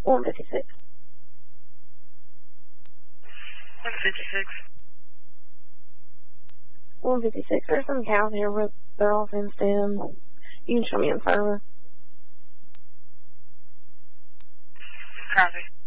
156. 156. 156. There's some cows here, but they're all fenced in. You can show me in service. Copy.